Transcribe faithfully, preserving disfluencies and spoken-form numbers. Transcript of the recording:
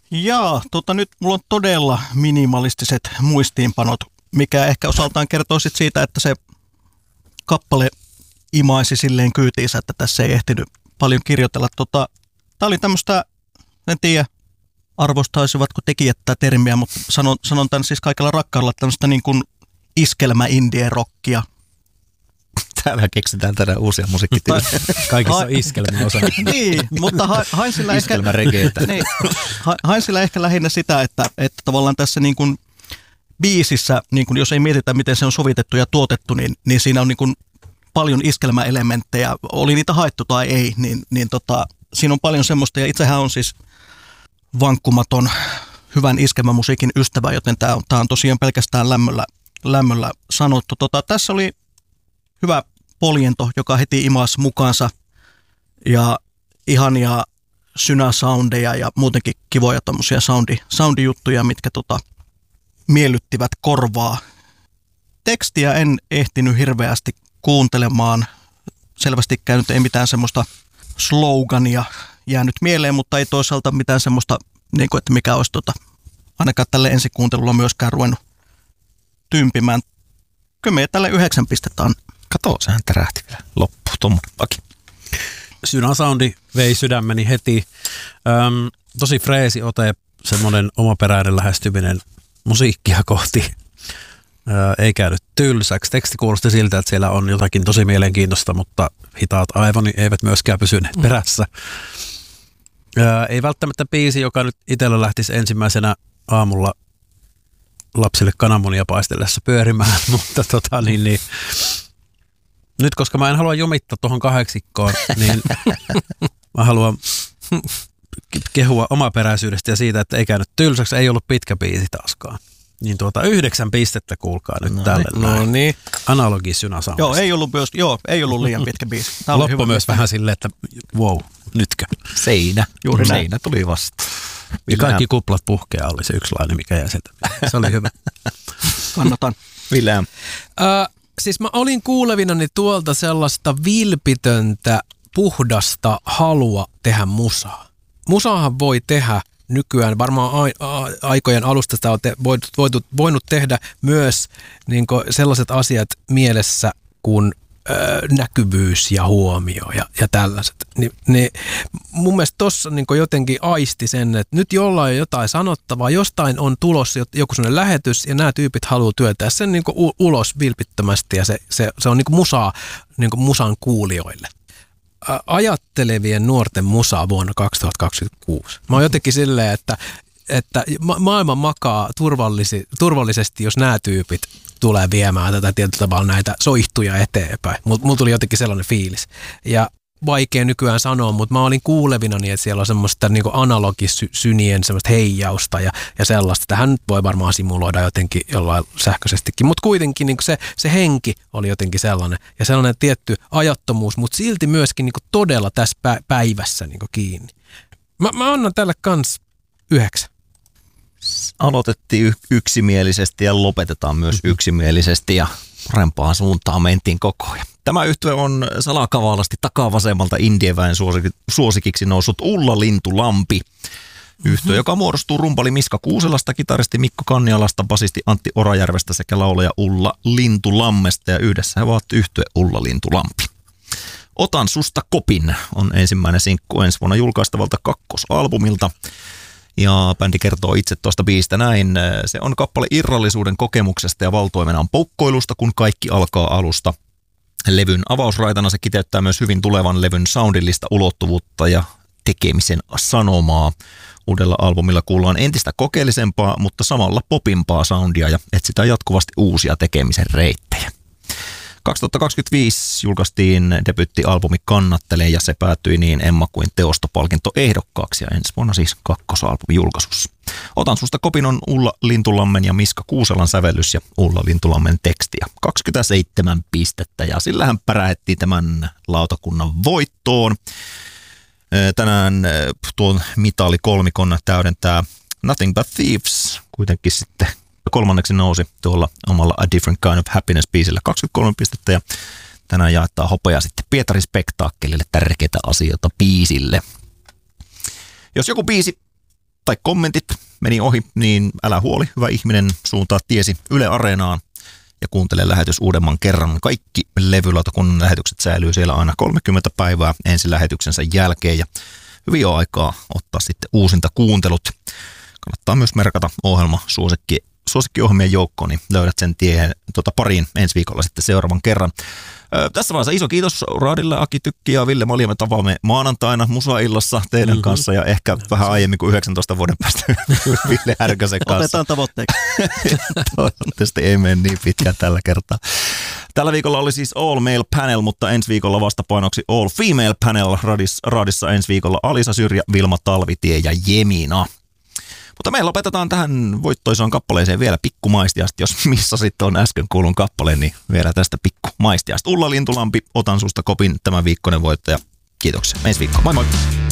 Jaa, tota nyt mulla on todella minimalistiset muistiinpanot, mikä ehkä osaltaan kertoo sit siitä, että se kappale imaisi silleen kyytiinsä, että tässä ei ehtinyt paljon kirjoitella. Tota, tää oli tämmöistä, en tiedä arvostaisivatko tekijät tätä termiä, mutta sanon, sanon tämän siis kaikella rakkaudella, tämmöistä niin kuin iskelmä-indie-rockia. Täällä keksitään tänään uusia musiikkityyliä. Kaikissa on iskelmän osa. Niin, mutta ha, hain sillä ehkä, niin, ha, hain sillä ehkä lähinnä sitä, että, että tavallaan tässä niin kuin biisissä, niin kuin jos ei mietitä, miten se on sovitettu ja tuotettu, niin, niin siinä on niin kuin paljon iskelmäelementtejä. Oli niitä haettu tai ei, niin, niin tota, siinä on paljon semmoista. Ja itsehän on siis vankkumaton hyvän iskelmämusiikin ystävä, joten tämä on, tämä on tosiaan pelkästään lämmöllä, lämmöllä sanottu. Tota, tässä oli hyvä poljento, joka heti imasi mukaansa ja ihania synäsoundeja ja muutenkin kivoja tommosia soundi, soundijuttuja, mitkä tota, miellyttivät korvaa. Tekstiä en ehtinyt hirveästi kuuntelemaan. Selvästi käynyt ei mitään semmoista slogania jäänyt mieleen, mutta ei toisaalta mitään semmoista, niin kuin, että mikä olisi tota, ainakaan tälle ensikuuntelulla myöskään ruvennut tympimään. Kyllä me tälle yhdeksän pistettä on. Kato, sehän tärähti vielä loppuun tuommoinen paki. Synäsoundi vei sydämeni heti. Öm, tosi freesi ote, semmoinen omaperäinen lähestyminen musiikkia kohti. Ö, ei käynyt tylsäksi. Teksti kuulosti siltä, että siellä on jotakin tosi mielenkiintoista, mutta hitaat aivoni eivät myöskään pysyneet mm. perässä. Ö, ei välttämättä biisi, joka nyt itsellä lähtisi ensimmäisenä aamulla lapsille kananmunia paistellessa pyörimään, mutta tota niin, niin nyt koska mä en halua jumittaa tuohon kahdeksikkoon, niin mä haluan kehua omaperäisyydestä ja siitä, että ei käynyt tylsäksi, ei ollut pitkä biisi taaskaan. Niin tuota yhdeksän pistettä kuulkaa nyt no, tälle no, näin. Niin. Analogi Synäsoundista. Joo, ei ollut, myös, joo, ei ollut liian pitkä biisi. Loppu myös vähän silleen, että wow, nytkö? Seinä. Juuri Seinä tuli vasta. Ja kaikki kuplat puhkea oli se yksilainen, mikä jäi sieltä. Se oli hyvä. Kannatan. Vilhelm. Äh, siis mä olin kuulevinani tuolta sellaista vilpitöntä, puhdasta halua tehdä musaa. Musaahan voi tehdä nykyään, varmaan a- a- aikojen alusta sitä on te- voitu, voitu, voinut tehdä myös niin kuin sellaiset asiat mielessä kuin ö, näkyvyys ja huomio ja, ja tällaiset. Ni, niin, mun mielestä tuossa niin jotenkin aisti sen, että nyt jollain on jotain sanottavaa, jostain on tulossa joku sellainen lähetys ja nämä tyypit haluaa työntää sen niin u- ulos vilpittömästi ja se, se, se on niin musaa niin musan kuulijoille. Ajattelevien nuorten musaa vuonna kaksituhattakaksikymmentäkuusi. Mä oon jotenkin silleen, että, että ma- maailma makaa turvallisi, turvallisesti, jos nämä tyypit tulee viemään tätä tietyllä tavalla näitä soihtuja eteenpäin. Mulla mul tuli jotenkin sellainen fiilis. Ja vaikea nykyään sanoa, mutta mä olin kuulevina niin, että siellä on semmoista niin analogisynien semmoista heijausta ja, ja sellaista. Tähän nyt voi varmaan simuloida jotenkin jollain sähköisestikin, mutta kuitenkin niin se, se henki oli jotenkin sellainen ja sellainen tietty ajattomuus, mutta silti myöskin niin todella tässä päivässä niin kiinni. Mä, mä annan tälle kans yhdeksän. Aloitettiin y- yksimielisesti ja lopetetaan myös yksimielisesti ja parempaan suuntaan mentiin koko ajan. Tämä yhtye on salakavalasti takaa vasemmalta indieväen suosikiksi noussut Ulla Lintulampi. Yhtye, joka muodostuu rumpali Miska Kuuselasta, kitaristi Mikko Kannialasta, basisti Antti Orajärvestä sekä laulaja Ulla Lintulammesta ja yhdessä he ovat yhtye Ulla Lintulampi. Otan susta kopin on ensimmäinen sinkku ensi vuonna julkaistavalta kakkosalbumilta. Ja bändi kertoo itse tuosta biisistä näin. Se on kappale irrallisuuden kokemuksesta ja valtoimenan poukkoilusta, kun kaikki alkaa alusta. Levyn avausraitana se kiteyttää myös hyvin tulevan levyn soundillista ulottuvuutta ja tekemisen sanomaa. Uudella albumilla kuullaan entistä kokeellisempaa, mutta samalla popimpaa soundia ja etsitään jatkuvasti uusia tekemisen reittejä. kaksituhattakaksikymmentäviisi julkaistiin debyyttialbumi Kannattele ja se päätyi niin Emma kuin Teosto-palkinto ehdokkaaksi ja ensi vuonna siis kakkosalbumi julkaisussa. Otan susta kopin on Ulla Lintulammen ja Miska Kuuselan sävellys ja Ulla Lintulammen teksti ja kaksikymmentäseitsemän pistettä ja sillähän pärähettiin tämän lautakunnan voittoon. Tänään tuon mitalikolmikon täydentää Nothing But Thieves kuitenkin sitten. Kolmanneksi nousi tuolla omalla A Different Kind of Happiness-biisillä kaksikymmentäkolme pistettä ja tänään jaettaa hopea sitten Pietarin Spektaakkelille tärkeitä asioita biisille. Jos joku biisi tai kommentit meni ohi, niin älä huoli, hyvä ihminen, suuntaa tiesi Yle Areenaan ja kuuntele lähetys uudemman kerran. Kaikki levylautakunnan lähetykset säilyy siellä aina kolmekymmentä päivää ensi lähetyksensä jälkeen ja hyvin on aikaa ottaa sitten uusinta kuuntelut. Kannattaa myös merkata ohjelma suosikki, suosikkiohjelmien joukkoon, niin löydät sen tien tuota, pariin ensi viikolla sitten seuraavan kerran. Öö, tässä vaiheessa iso kiitos Raadille, Aki Tykki ja Ville Malja. Me tavaamme maanantaina Musa-illassa teidän mm-hmm. kanssa ja ehkä vähän aiemmin kuin yhdeksäntoista vuoden päästä Ville Härkösen kanssa. Otetaan tavoitteeksi. Toivottavasti ei mene niin pitkään tällä kertaa. Tällä viikolla oli siis All Male Panel, mutta ensi viikolla vastapainoksi All Female Panel. Radis, Raadissa ensi viikolla Alisa Syrjä, Vilma Talvitie ja Jemina. Mutta me lopetetaan tähän voittoisaan kappaleeseen vielä pikkumaistiasta. Jos missasit tuon äsken kuulun kappaleen, niin vielä tästä pikkumaistiasta. Ulla Lintulampi, otan susta kopin tämän viikkoinen voittaja. Kiitoksia. Ensi viikkoon. Moi moi.